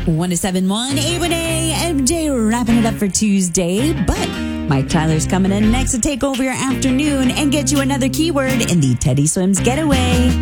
107.1 A1A MJ wrapping it up for Tuesday. But Mike Tyler's coming in next to take over your afternoon and get you another keyword in the Teddy Swims Getaway.